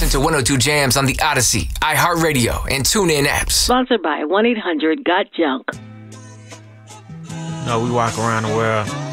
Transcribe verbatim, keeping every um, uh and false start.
Listen to one oh two Jams on the Odyssey, iHeartRadio, and TuneIn apps. Sponsored by one eight hundred got junk. No, we walk around the world